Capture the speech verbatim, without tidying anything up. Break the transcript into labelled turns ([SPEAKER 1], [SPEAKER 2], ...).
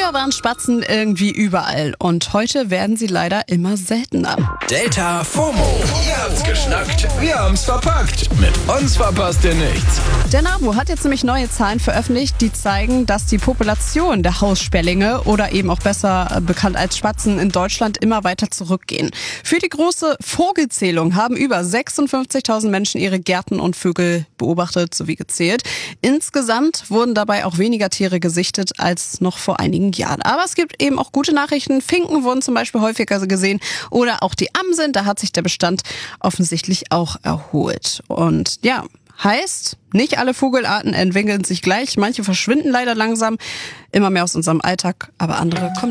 [SPEAKER 1] Früher waren Spatzen irgendwie überall und heute werden sie leider immer seltener.
[SPEAKER 2] Delta FOMO. Ihr habt's geschnackt, wir haben's verpackt. Mit uns verpasst ihr nichts.
[SPEAKER 1] Der NABU hat jetzt nämlich neue Zahlen veröffentlicht, die zeigen, dass die Population der Haussperlinge oder eben auch besser bekannt als Spatzen in Deutschland immer weiter zurückgehen. Für die große Vogelzählung haben über sechsundfünfzigtausend Menschen ihre Gärten und Vögel beobachtet sowie gezählt. Insgesamt wurden dabei auch weniger Tiere gesichtet als noch vor einigen Jahren. Aber es gibt eben auch gute Nachrichten. Finken wurden zum Beispiel häufiger gesehen oder auch die Amseln. Da hat sich der Bestand offensichtlich auch erholt. Und ja, heißt, nicht alle Vogelarten entwickeln sich gleich. Manche verschwinden leider langsam, immer mehr aus unserem Alltag, aber andere kommen